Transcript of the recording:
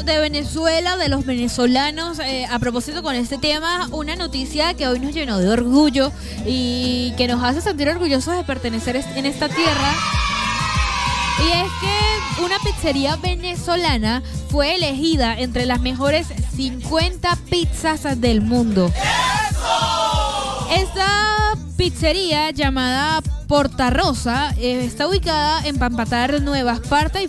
de Venezuela, de los venezolanos, a propósito con este tema, una noticia que hoy nos llenó de orgullo y que nos hace sentir orgullosos de pertenecer en esta tierra. Y es que una pizzería venezolana fue elegida entre las mejores 50 pizzas del mundo. Esta pizzería llamada Porta Rosa está ubicada en Pampatar, Nueva Esparta, y